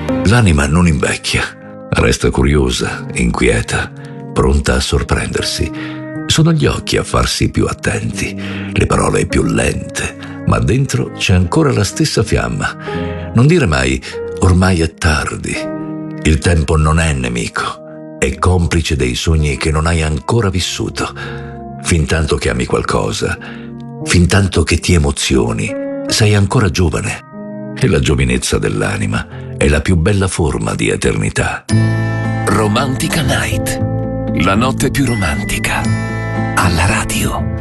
L'anima non invecchia, resta curiosa, inquieta, pronta a sorprendersi. Sono gli occhi a farsi più attenti, le parole più lente, ma dentro c'è ancora la stessa fiamma. Non dire mai ormai è tardi. Il tempo non è nemico, è complice dei sogni che non hai ancora vissuto. Fintanto che ami qualcosa, fintanto che ti emozioni, sei ancora giovane. E la giovinezza dell'anima è la più bella forma di eternità. Romantica Night, la notte più romantica, alla radio.